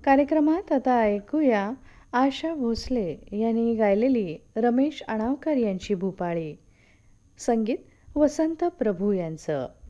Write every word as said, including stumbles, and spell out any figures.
कार्यक्रमात आता ऐकूया आशा भोसले यांनी गायलेली रमेश अणावकर यांची भूपाळी. संगीत वसंत प्रभू यांचं.